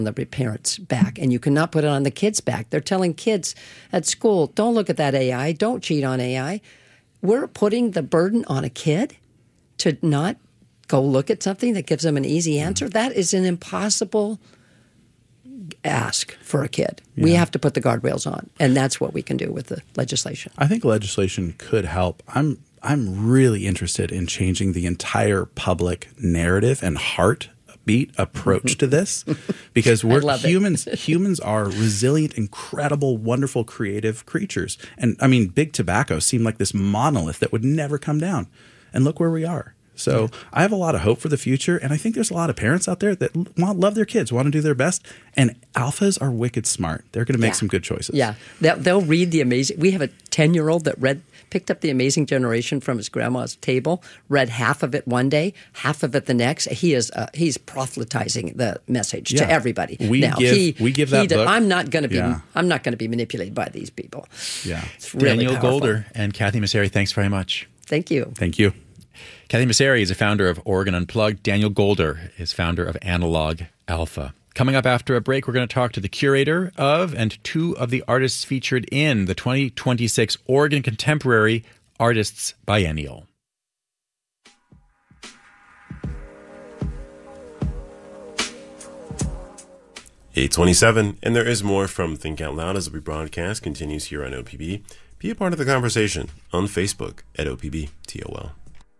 the parents' back, and you cannot put it on the kids' back. They're telling kids at school, don't look at that AI, don't cheat on AI. We're putting the burden on a kid to not go look at something that gives them an easy answer. That is an impossible ask for a kid. Yeah. We have to put the guardrails on, and that's what we can do with the legislation. I think legislation could help. I'm really interested in changing the entire public narrative and heartbeat approach to this, because we're humans. Humans are resilient, incredible, wonderful, creative creatures. And I mean, big tobacco seemed like this monolith that would never come down. And look where we are. So I have a lot of hope for the future, and I think there's a lot of parents out there that love their kids, want to do their best, and alphas are wicked smart. They're going to make some good choices. Yeah, they'll read the amazing. We have a 10-year-old that picked up The Amazing Generation from his grandma's table, read half of it one day, half of it the next. He's proselytizing the message to everybody. We give that book. I'm not going to be manipulated by these people. Yeah, it's really Daniel powerful. Golder and Kathy Mosseri, thanks very much. Thank you. Thank you. Kathy Mosseri is a founder of Oregon Unplugged. Daniel Golder is founder of Analog Alpha. Coming up after a break, we're going to talk to the curator of and two of the artists featured in the 2026 Oregon Contemporary Artists Biennial. (8:27), and there is more from Think Out Loud as the broadcast continues here on OPB. Be a part of the conversation on Facebook at OPBTOL.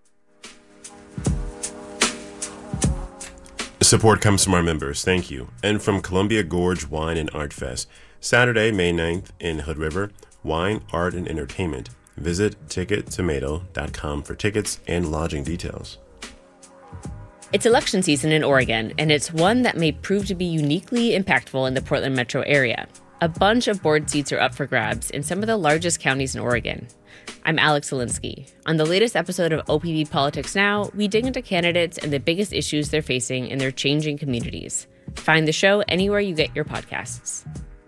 Support comes from our members, thank you, and from Columbia Gorge Wine and Art Fest, Saturday, May 9th in Hood River, wine, art, and entertainment. Visit tickettomato.com for tickets and lodging details. It's election season in Oregon, and it's one that may prove to be uniquely impactful in the Portland metro area. A bunch of board seats are up for grabs in some of the largest counties in Oregon. I'm Alex Zielinski. On the latest episode of OPB Politics Now, we dig into candidates and the biggest issues they're facing in their changing communities. Find the show anywhere you get your podcasts.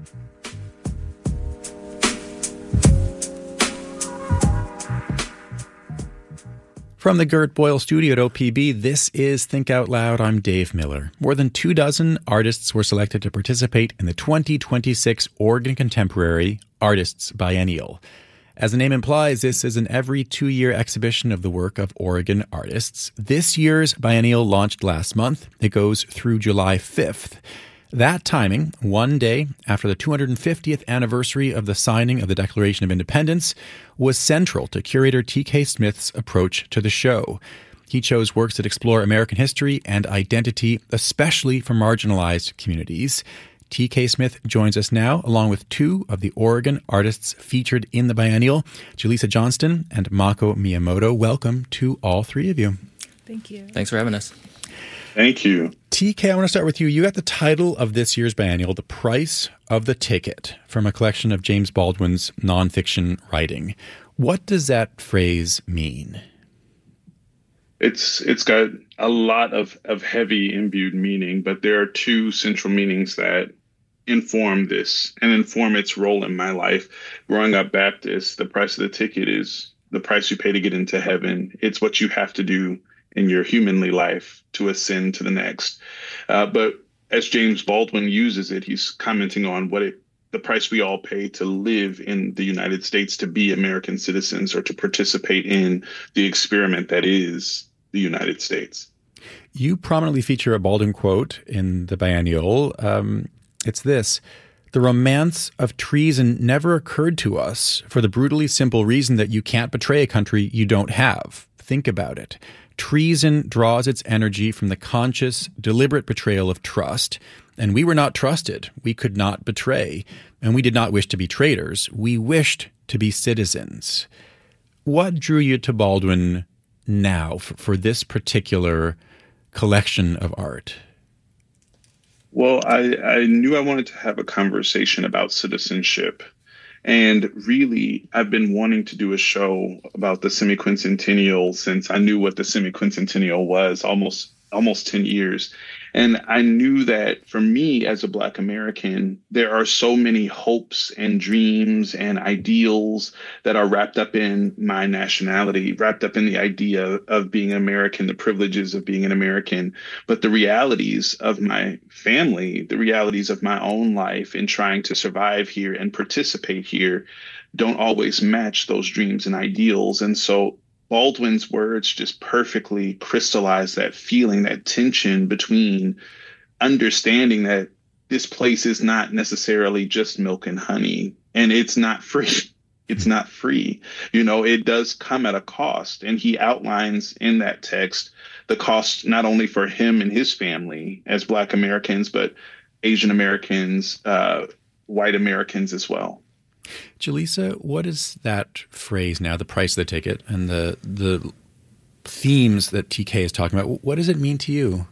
From the Gert Boyle studio at OPB, this is Think Out Loud. I'm Dave Miller. More than 24 artists were selected to participate in the 2026 Oregon Contemporary Artists Biennial. As the name implies, this is an every 2-year exhibition of the work of Oregon artists. This year's biennial launched last month. It goes through July 5th. That timing, one day after the 250th anniversary of the signing of the Declaration of Independence, was central to curator T.K. Smith's approach to the show. He chose works that explore American history and identity, especially for marginalized communities. T.K. Smith joins us now, along with two of the Oregon artists featured in the biennial, Jaleesa Johnston and Mako Miyamoto. Welcome to all three of you. Thank you. Thanks for having us. Thank you. TK, I want to start with you. You got the title of this year's biennial, The Price of the Ticket, from a collection of James Baldwin's nonfiction writing. What does that phrase mean? It's got a lot of heavy imbued meaning, but there are two central meanings that inform this and inform its role in my life. Growing up Baptist, the price of the ticket is the price you pay to get into heaven. It's what you have to do in your humanly life to ascend to the next. But as James Baldwin uses it, he's commenting on the price we all pay to live in the United States, to be American citizens, or to participate in the experiment that is the United States. You prominently feature a Baldwin quote in the biennial. It's this: "The romance of treason never occurred to us for the brutally simple reason that you can't betray a country you don't have. Think about it. Treason draws its energy from the conscious, deliberate betrayal of trust. And we were not trusted. We could not betray. And we did not wish to be traitors. We wished to be citizens." What drew you to Baldwin now for this particular collection of art? Well, I knew I wanted to have a conversation about citizenship. And really, I've been wanting to do a show about the semi-quincentennial since I knew what the semi-quincentennial was, almost 10 years. And I knew that for me as a Black American, there are so many hopes and dreams and ideals that are wrapped up in my nationality, wrapped up in the idea of being an American, the privileges of being an American, but the realities of my family, the realities of my own life in trying to survive here and participate here don't always match those dreams and ideals. And so Baldwin's words just perfectly crystallize that feeling, that tension between understanding that this place is not necessarily just milk and honey, and it's not free. It's not free. It does come at a cost. And he outlines in that text the cost not only for him and his family as Black Americans, but Asian Americans, white Americans as well. Jaleesa, what is that phrase now, the price of the ticket, and the themes that TK is talking about? What does it mean to you?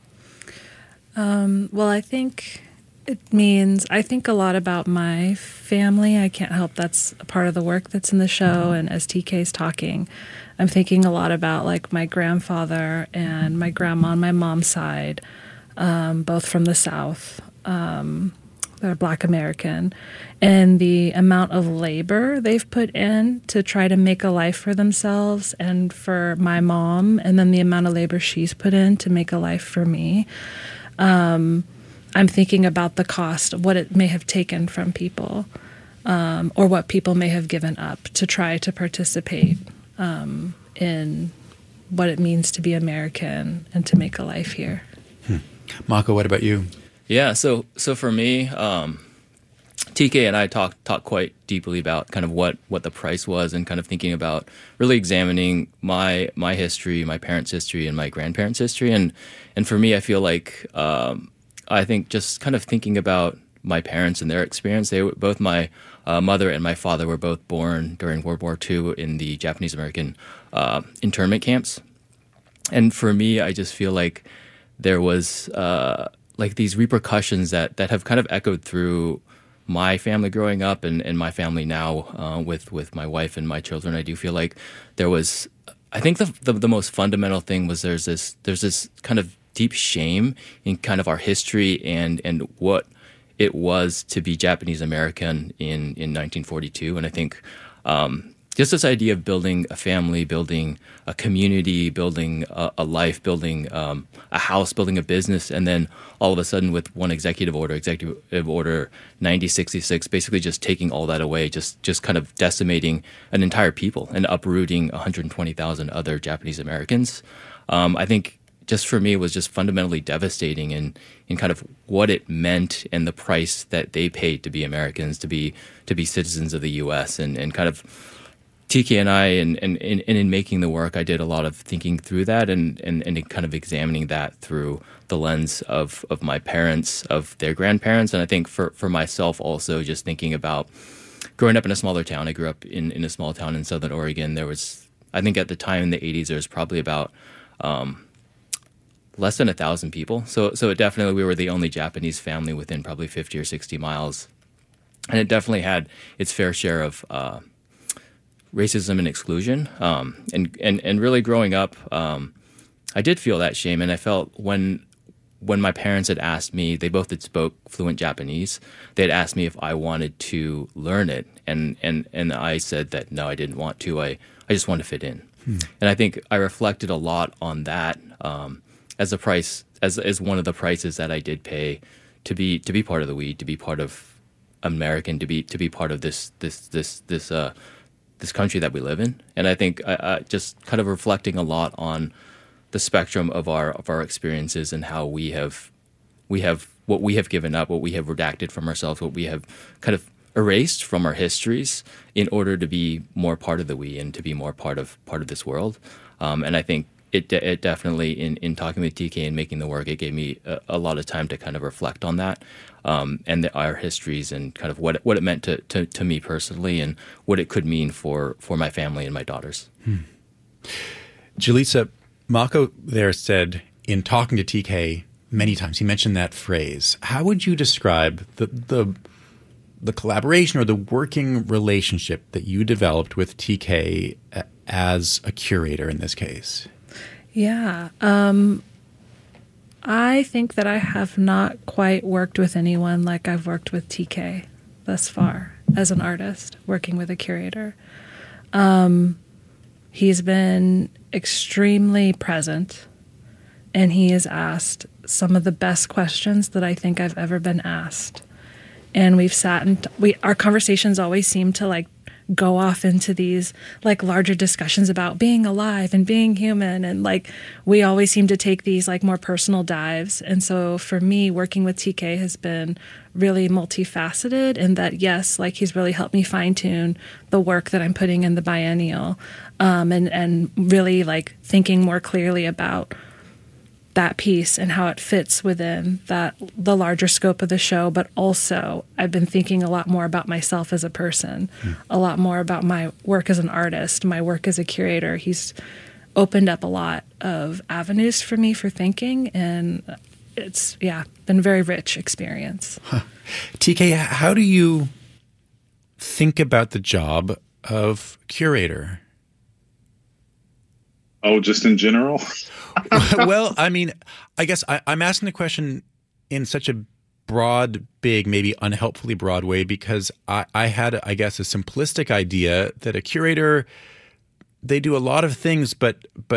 Well, I think it means, I think a lot about my family. I can't help, that's a part of the work that's in the show. And as TK is talking, I'm thinking a lot about like my grandfather and my grandma on my mom's side, both from the South. They're Black American, and the amount of labor they've put in to try to make a life for themselves and for my mom, and then the amount of labor she's put in to make a life for me. I'm thinking about the cost of what it may have taken from people, or what people may have given up to try to participate in what it means to be American and to make a life here. Mako, what about you? Yeah, so for me, TK and I talked quite deeply about kind of what the price was, and kind of thinking about really examining my history, my parents' history, and my grandparents' history. And for me, I feel like I think just kind of thinking about my parents and their experience. They were both, my mother and my father were both born during World War II in the Japanese American internment camps. And for me, I just feel like there was like these repercussions that have kind of echoed through my family growing up and my family now with my wife and my children. I do feel like there was, I think the most fundamental thing was there's this kind of deep shame in kind of our history and what it was to be Japanese American in 1942. And I think just this idea of building a family, building a community, building a life, building a house, building a business, and then all of a sudden with one executive order 9066, basically just taking all that away, just kind of decimating an entire people and uprooting 120,000 other Japanese Americans. I think just for me, it was just fundamentally devastating in kind of what it meant and the price that they paid to be Americans, to be citizens of the U.S. and kind of TK and I, and in making the work, I did a lot of thinking through that and kind of examining that through the lens of my parents, of their grandparents. And I think for myself also, just thinking about growing up in a smaller town. I grew up in a small town in Southern Oregon. There was, I think at the time in the 80s, there was probably about less than 1,000 people. So it definitely, we were the only Japanese family within probably 50 or 60 miles. And it definitely had its fair share of racism and exclusion. And really growing up, I did feel that shame. And I felt when my parents had asked me, they both had spoke fluent Japanese, they had asked me if I wanted to learn it. And I said that no, I didn't want to. I just wanted to fit in. And I think I reflected a lot on that as a price, as one of the prices that I did pay to be part of the we, to be part of American, to be part of this country that we live in. And I think just kind of reflecting a lot on the spectrum of our experiences and how we have what we have given up, what we have redacted from ourselves, what we have kind of erased from our histories in order to be more part of the we and to be more part of this world. And I think it definitely, in talking with TK and making the work, it gave me a lot of time to kind of reflect on that. And our histories and kind of what it meant to me personally and what it could mean for my family and my daughters. Jaleesa, Mako there said in talking to TK many times, he mentioned that phrase. How would you describe the collaboration or the working relationship that you developed with TK as a curator in this case? Yeah. I think that I have not quite worked with anyone like I've worked with TK thus far as an artist, working with a curator. He's been extremely present, and he has asked some of the best questions that I think I've ever been asked. And we've sat and our conversations always seem to like go off into these like larger discussions about being alive and being human, and like we always seem to take these like more personal dives. And so for me, working with TK has been really multifaceted in that, yes, like he's really helped me fine-tune the work that I'm putting in the biennial, and really like thinking more clearly about that piece and how it fits within the larger scope of the show. But also I've been thinking a lot more about myself as a person, a lot more about my work as an artist, my work as a curator. He's opened up a lot of avenues for me for thinking, and it's been a very rich experience. TK, how do you think about the job of curator? Oh, just in general? Well, I mean, I guess I'm asking the question in such a broad, big, maybe unhelpfully broad way, because I had, I guess, a simplistic idea that a curator, they do a lot of things, but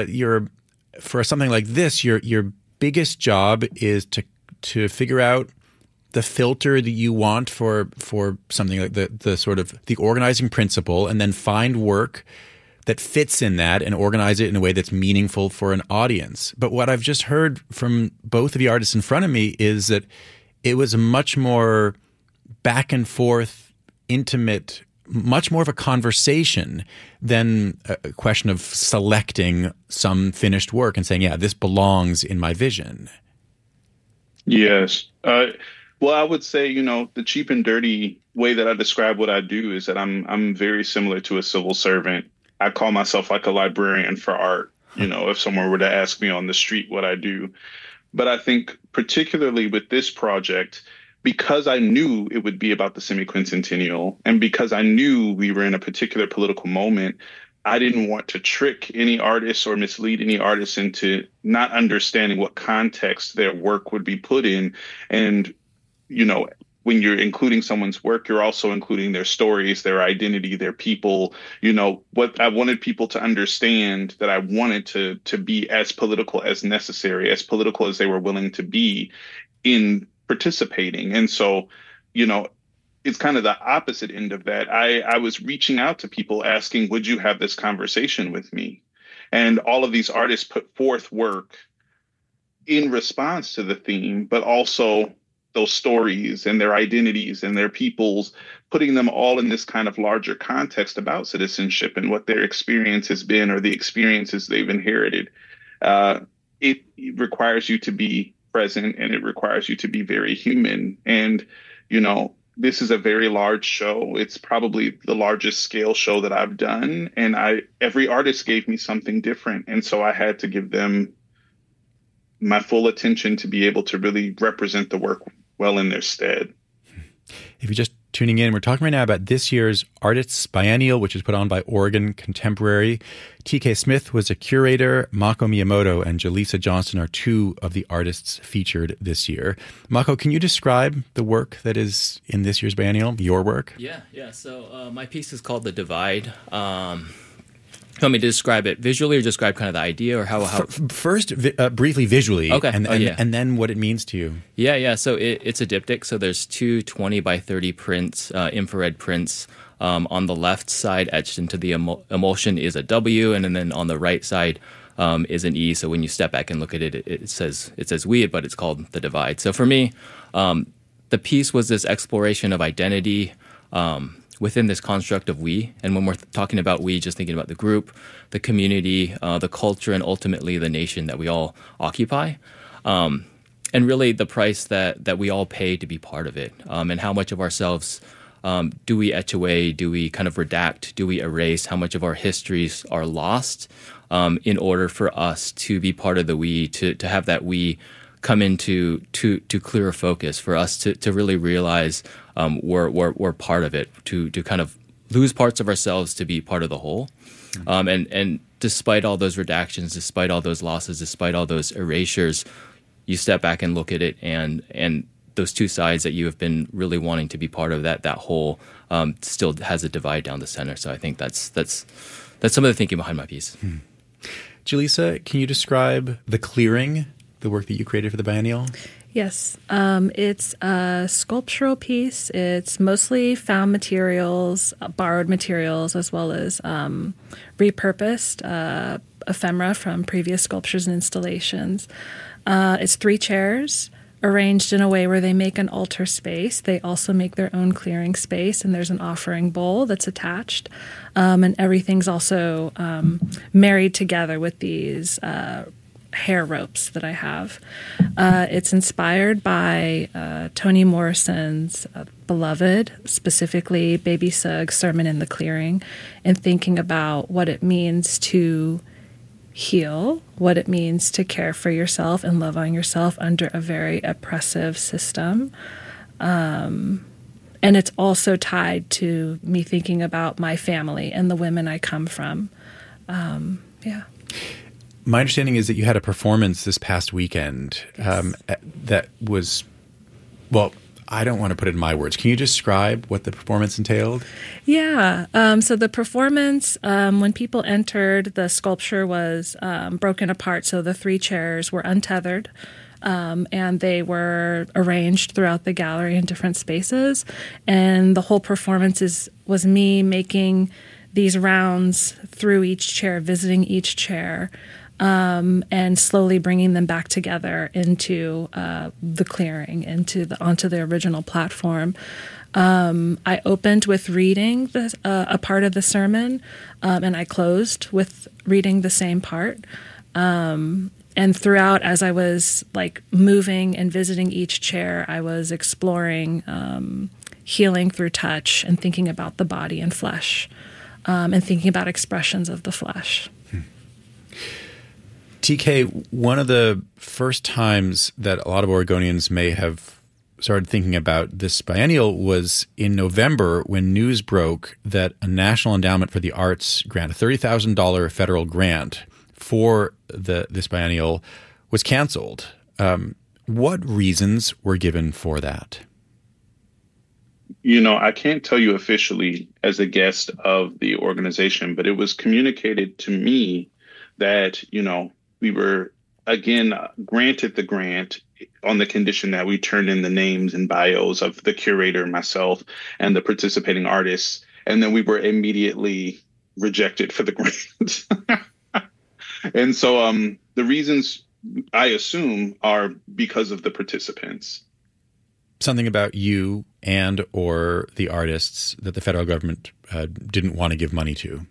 for something like this, your biggest job is to figure out the filter that you want for something like the sort of the organizing principle, and then find work that fits in that and organize it in a way that's meaningful for an audience. But what I've just heard from both of the artists in front of me is that it was a much more back and forth, intimate, much more of a conversation than a question of selecting some finished work and saying, yeah, this belongs in my vision. Yes. Well, I would say, the cheap and dirty way that I describe what I do is that I'm very similar to a civil servant. I call myself like a librarian for art, if someone were to ask me on the street what I do. But I think particularly with this project, because I knew it would be about the semi-quincentennial, and because I knew we were in a particular political moment, I didn't want to trick any artists or mislead any artists into not understanding what context their work would be put in. And, when you're including someone's work, you're also including their stories, their identity, their people. What I wanted people to understand, that I wanted to be as political as necessary, as political as they were willing to be in participating. And so, it's kind of the opposite end of that. I was reaching out to people asking, would you have this conversation with me? And all of these artists put forth work in response to the theme, but also those stories and their identities and their peoples, putting them all in this kind of larger context about citizenship and what their experience has been, or the experiences they've inherited. It requires you to be present, and it requires you to be very human. And, this is a very large show. It's probably the largest scale show that I've done. And every artist gave me something different. And so I had to give them my full attention to be able to really represent the work well in their stead. If you're just tuning in, we're talking right now about this year's Artists Biennial, which is put on by Oregon Contemporary. TK Smith was a curator. Mako Miyamoto and Jaleesa Johnston are two of the artists featured this year. Mako, can you describe the work that is in this year's biennial, your work? Yeah. So my piece is called The Divide. You want me to describe it visually, or describe kind of the idea, or how? First, briefly visually, okay, and then what it means to you. Yeah. So it's a diptych. So there's two 20 by 30 prints, infrared prints. On the left side, etched into the emulsion, is a W, and then on the right side is an E. So when you step back and look at it, it says we, but it's called The Divide. So for me, the piece was this exploration of identity. Within this construct of we. And when we're talking about we, just thinking about the group, the community, the culture, and ultimately the nation that we all occupy. And really the price that we all pay to be part of it. And how much of ourselves do we etch away? Do we kind of redact? Do we erase? How much of our histories are lost in order for us to be part of the we, to have that we come into to clearer focus, for us to really realize we're part of it, to kind of lose parts of ourselves to be part of the whole. And despite all those redactions, despite all those losses, despite all those erasures, you step back and look at it, and those two sides that you have been really wanting to be part of, that whole still has a divide down the center. So I think that's some of the thinking behind my piece. Jaleesa, can you describe The Clearing, the work that you created for the biennial? Yes. It's a sculptural piece. It's mostly found materials, borrowed materials, as well as repurposed ephemera from previous sculptures and installations. It's 3 chairs arranged in a way where they make an altar space. They also make their own clearing space, and there's an offering bowl that's attached. And everything's also married together with these hair ropes that I have. It's inspired by Toni Morrison's beloved, specifically Baby Sug's Sermon in the Clearing, and thinking about what it means to heal, what it means to care for yourself and love on yourself under a very oppressive system. And it's also tied to me thinking about my family and the women I come from. My understanding is that you had a performance this past weekend that was, well, I don't want to put it in my words. Can you describe what the performance entailed? Yeah. So the performance, when people entered, the sculpture was broken apart. So the 3 chairs were untethered, and they were arranged throughout the gallery in different spaces. And the whole performance was me making these rounds through each chair, visiting each chair, and slowly bringing them back together into the clearing, onto the original platform. I opened with reading a part of the sermon, and I closed with reading the same part. And throughout, as I was moving and visiting each chair, I was exploring healing through touch and thinking about the body and flesh, and thinking about expressions of the flesh. TK, one of the first times that a lot of Oregonians may have started thinking about this biennial was in November, when news broke that a National Endowment for the Arts grant, a $30,000 federal grant for this biennial, was canceled. What reasons were given for that? I can't tell you officially as a guest of the organization, but it was communicated to me that, we were, again, granted the grant on the condition that we turned in the names and bios of the curator, myself, and the participating artists. And then we were immediately rejected for the grant. And so the reasons, I assume, are because of the participants. Something about you and or the artists that the federal government didn't want to give money to?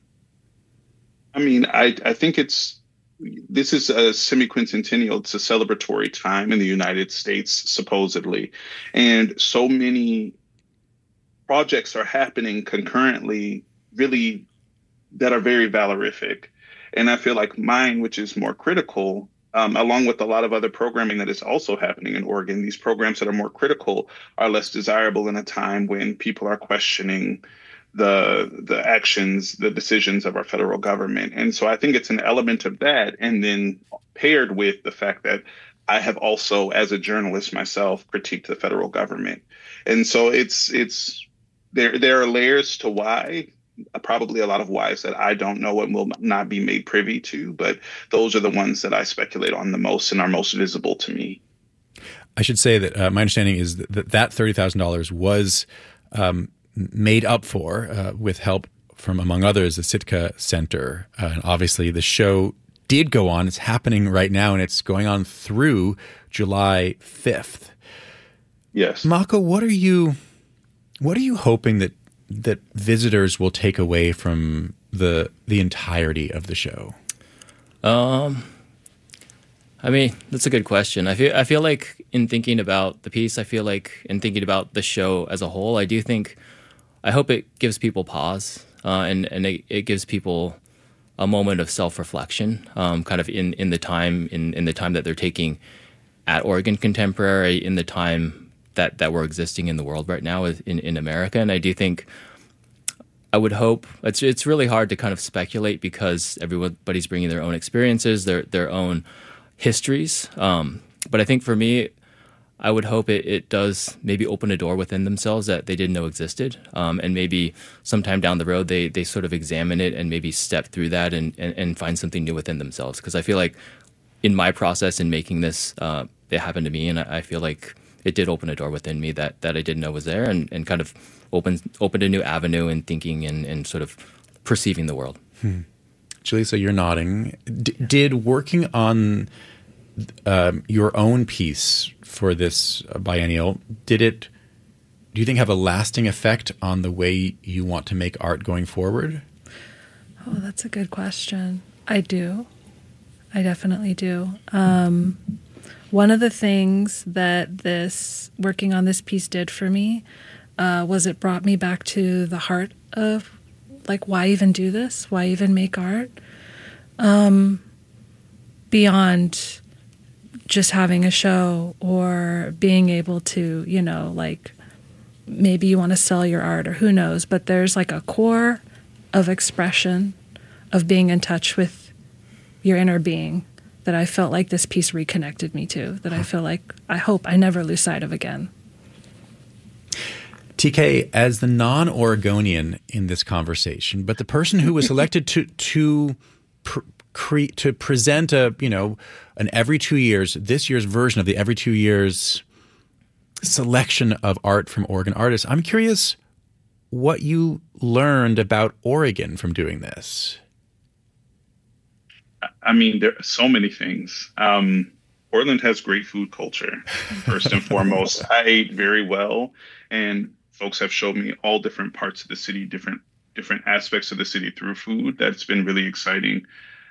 I mean, I think this is a semi-quincentennial. It's a celebratory time in the United States, supposedly. And so many projects are happening concurrently, really, that are very valorific. And I feel like mine, which is more critical, along with a lot of other programming that is also happening in Oregon, these programs that are more critical are less desirable in a time when people are questioning the actions, the decisions of our federal government. And so I think it's an element of that. And then paired with the fact that I have also, as a journalist myself, critiqued the federal government. And so there are layers to why, probably a lot of whys that I don't know and will not be made privy to, but those are the ones that I speculate on the most and are most visible to me. I should say that my understanding is that $30,000 was made up for with help from, among others, the Sitka Center. And obviously the show did go on. It's happening right now, and it's going on through July 5th. Yes. Mako, what are you hoping that visitors will take away from the entirety of the show? I mean, that's a good question. I feel like in thinking about the piece, in thinking about the show as a whole, I hope it gives people pause, and it gives people a moment of self-reflection, kind of in the time that they're taking at Oregon Contemporary, in the time that we're existing in the world right now in America. And I do think, I would hope, it's really hard to kind of speculate because everybody's bringing their own experiences, their own histories. But I think for me, I would hope it does maybe open a door within themselves that they didn't know existed. And maybe sometime down the road, they sort of examine it and maybe step through that and find something new within themselves. Because I feel like in my process in making this, it happened to me. And I feel like it did open a door within me that I didn't know was there and kind of opened a new avenue in thinking and sort of perceiving the world. Julissa, you're nodding. Did working on your own piece for this biennial, do you think have a lasting effect on the way you want to make art going forward? Oh, that's a good question. I do. I definitely do. One of the things that working on this piece did for me was it brought me back to the heart of, like, why even do this? Why even make art? Beyond just having a show or being able to, like, maybe you want to sell your art or who knows, but there's like a core of expression of being in touch with your inner being that I felt like this piece reconnected me to, that I feel like I hope I never lose sight of again. TK, as the non-Oregonian in this conversation, but the person who was elected to present an every 2 years, this year's version of the every 2 years selection of art from Oregon artists, I'm curious what you learned about Oregon from doing this. I mean, there are so many things. Portland has great food culture, first and foremost. I ate very well, and folks have showed me all different parts of the city, different aspects of the city through food. That's been really exciting.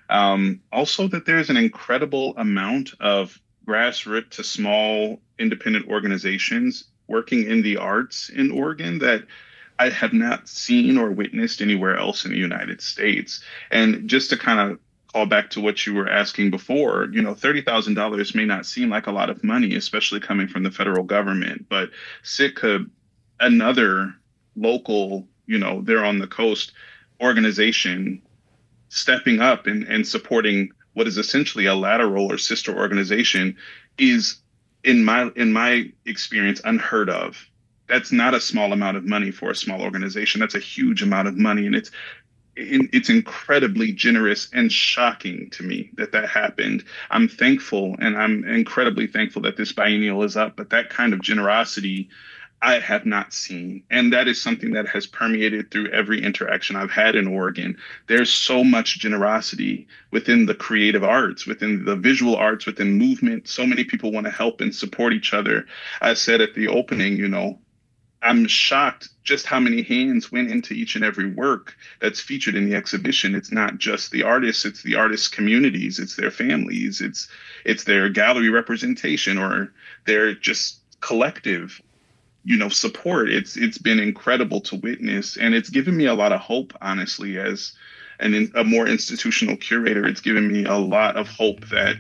Also, that there's an incredible amount of grassroots to small independent organizations working in the arts in Oregon that I have not seen or witnessed anywhere else in the United States. And just to kind of call back to what you were asking before, $30,000 may not seem like a lot of money, especially coming from the federal government, but Sitka, another local, they're on the coast organization, stepping up and supporting what is essentially a lateral or sister organization is, in my experience, unheard of. That's not a small amount of money for a small organization. That's a huge amount of money. And it's incredibly generous and shocking to me that happened. I'm thankful, and I'm incredibly thankful that this biennial is up, but that kind of generosity I have not seen. And that is something that has permeated through every interaction I've had in Oregon. There's so much generosity within the creative arts, within the visual arts, within movement. So many people want to help and support each other. I said at the opening, I'm shocked just how many hands went into each and every work that's featured in the exhibition. It's not just the artists, it's the artists' communities, it's their families, it's their gallery representation, or their just collective support. It's been incredible to witness, and it's given me a lot of hope, honestly, as a more institutional curator. It's given me a lot of hope that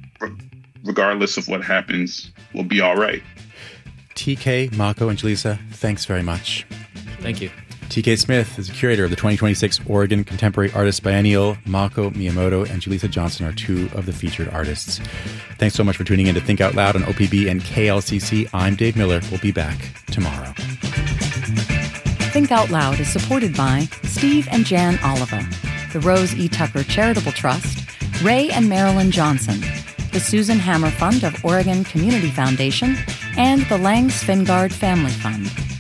regardless of what happens, we'll be all right. TK, Mako, and Julissa, thanks very much. Thank you. TK Smith is a curator of the 2026 Oregon Contemporary Artists Biennial. Mako Miyamoto and Julissa Johnson are two of the featured artists. Thanks so much for tuning in to Think Out Loud on OPB and KLCC. I'm Dave Miller. We'll be back tomorrow. Think Out Loud is supported by Steve and Jan Oliva, the Rose E. Tucker Charitable Trust, Ray and Marilyn Johnson, the Susan Hammer Fund of Oregon Community Foundation, and the Lang Svingard Family Fund.